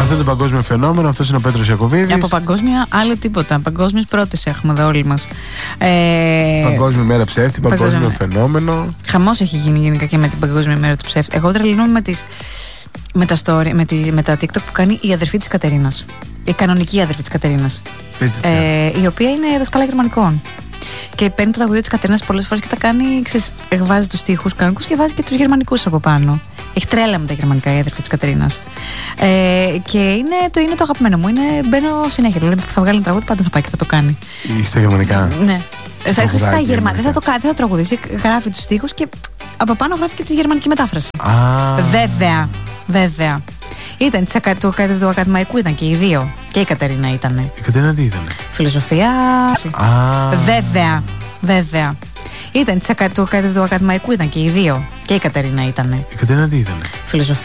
Αυτό είναι το παγκόσμιο φαινόμενο. Αυτός είναι ο Πέτρος Ιακωβίδης. Από παγκόσμια άλλο τίποτα. Παγκόσμιες πρώτες έχουμε εδώ όλοι μας. Παγκόσμια μέρα ψεύτη, παγκόσμιο φαινόμενο. Χαμός έχει γίνει γενικά και με την παγκόσμια μέρα του ψεύτη. Εγώ τρελαίνομαι με τα TikTok που κάνει η αδερφή της Κατερίνας. Η κανονική αδερφή της Κατερίνας. Η οποία είναι δασκάλα γερμανικών. Και παίρνει τα τραγουδία της Κατερίνας πολλές φορές και τα κάνει, βάζει τους στίχους κανονικούς και βάζει και τους γερμανικούς από πάνω. Έχει τρέλα με τα γερμανικά η αδερφή της Κατερίνας. Και είναι το αγαπημένο μου. Μπαίνω συνέχεια. Δηλαδή που θα βγάλει ένα τραγούδι, πάντα θα πάει και θα το κάνει. Στα γερμανικά. Ναι. Στα γερμανικά. Δεν θα τραγουδήσει. Γράφει τους στίχους και από πάνω γράφει και τη γερμανική μετάφραση. Βέβαια. Ήταν του ακαδημαϊκού, ήταν και οι δύο. Και η Κατερίνα ήταν. Η Κατερίνα τι ήταν? Φιλοσοφία. Βέβαια. Ήταν του ακαδημαϊκού, ήταν και οι δύο. Και η Κατερίνα ήταν. Η Κατερίνα τι ήταν? Φιλοσοφία.